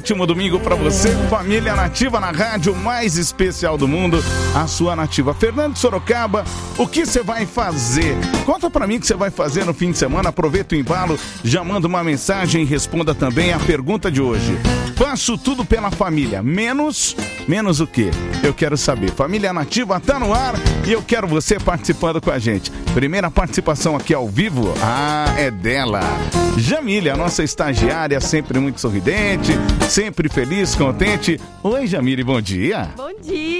ótimo domingo pra você. Família Nativa na rádio mais especial do mundo, a sua Nativa. Fernando Sorocaba, o que você vai fazer? Conta pra mim o que você vai fazer no fim de semana. Aproveita o embalo, já manda uma mensagem e responda também a pergunta de hoje. Faço tudo pela família, menos o quê? Eu quero saber. Família Nativa tá no ar e eu quero você participando com a gente. Primeira participação aqui ao vivo, é dela. Jamile, a nossa estagiária, sempre muito sorridente, sempre feliz, contente. Oi, Jamile, bom dia. Bom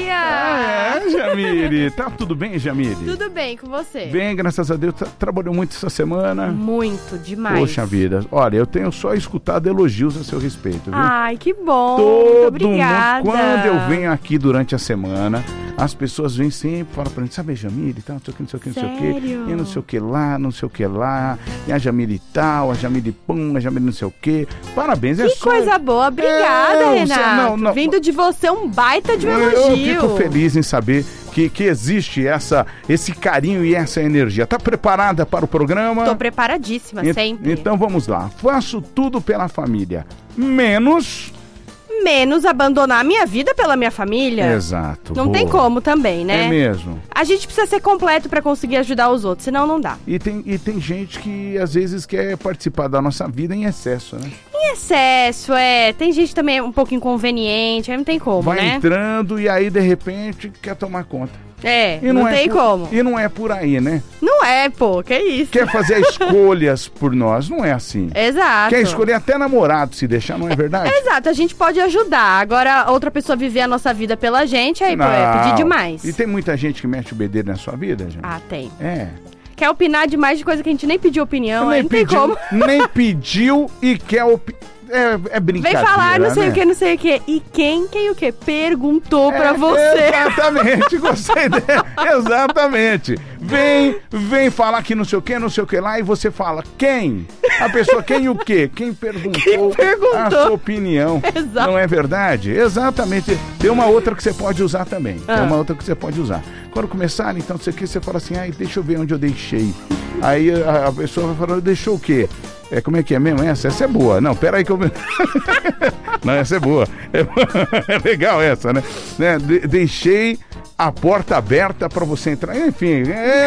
dia. Jamile. Tá tudo bem, Jamile? Tudo bem com você? Bem, graças a Deus. Trabalhou muito essa semana? Muito, demais. Poxa vida. Olha, eu tenho só escutado elogios a seu respeito, viu? Ai, que bom. Muito obrigada. Quando eu venho aqui durante a semana, as pessoas vêm sempre e falam pra mim, sabe, Jamile, tal, não sei o que, não sei o que, não sei o que, e não sei o que lá, não sei o que lá, e a Jamile tal, a Jamile pum, a Jamile não sei o que. Parabéns, que coisa boa. Obrigada, Renato. Não. Vindo de você, um baita de um elogio. Eu fico feliz em saber que existe esse carinho e essa energia. Tá preparada para o programa? Tô preparadíssima, sempre. Então vamos lá. Faço tudo pela família, menos abandonar a minha vida pela minha família. Exato. Não tem como também, né? É mesmo. A gente precisa ser completo pra conseguir ajudar os outros, senão não dá. E tem gente que às vezes quer participar da nossa vida em excesso, né? Em excesso, Tem gente também um pouco inconveniente, aí não tem como, Vai né? entrando e aí de repente quer tomar conta. E não tem como. E não é por aí, né? Não é, pô, que isso. Quer fazer escolhas por nós, não é assim. Exato. Quer escolher até namorado, se deixar, não é verdade? Exato, a gente pode ajudar. Agora, outra pessoa viver a nossa vida pela gente, aí, pô, é pedir demais. E tem muita gente que mete o bedelho na sua vida, gente? Tem. Quer opinar demais de coisa que a gente nem pediu opinião, aí não tem como. Nem pediu e quer opinar. É brincadeira, vem falar não sei né? o que, não sei o que. E quem o que? Perguntou pra você. Exatamente, gostei dela. Exatamente. Vem falar que não sei o que lá, e você fala quem? A pessoa, quem e o quê? Quem perguntou a sua opinião. Exato. Não é verdade? Exatamente. Tem uma outra que você pode usar também. Quando começar, então, você fala assim, deixa eu ver onde eu deixei. Aí a pessoa vai falar, deixou o quê? Como é que é mesmo essa? Essa é boa. Não, peraí que eu... Não, essa é boa. É legal essa, né? Deixei a porta aberta pra você entrar. Enfim,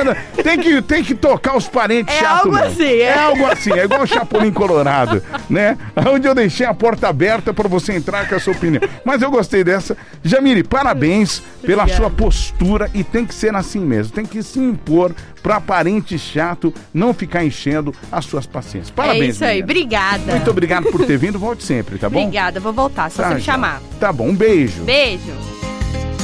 tem que tocar os parentes chatos. É algo assim, é igual o Chapolin Colorado, né? Onde eu deixei a porta aberta pra você entrar com a sua opinião. Mas eu gostei dessa. Jamile, parabéns pela sua postura, e tem que ser assim mesmo. Tem que se impor pra parente chato não ficar enchendo as suas paciências. Parabéns, É isso aí, menina. obrigada. Muito obrigado por ter vindo. Volte sempre, tá bom? Obrigada, vou voltar, só você me chamar. Tá bom, um beijo. Beijo.